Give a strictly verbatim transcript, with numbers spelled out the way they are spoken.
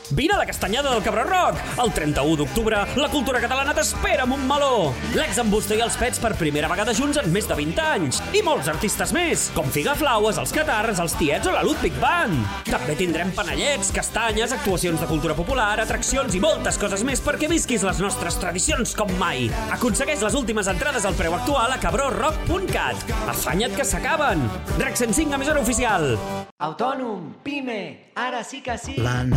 Vine a la Castanyada del Cabró Rock! El trenta-u d'octubre, la cultura catalana t'espera amb un meló! L'ex-Embusto i els Pets per primera vegada junts en més de vint anys. I molts artistes més, com Figaflaues, els Catarres, els Tiets o la Ludwig Band. També tindrem panellets, castanyes, actuacions de cultura popular, atraccions i moltes coses més perquè visquis les nostres tradicions com mai. Aconsegueix les últimes entrades al preu actual a cabró rock punt cat. Afanya't que s'acaben! RAC cent cinc, emissora oficial. Autònom, pime, ara sí que sí. La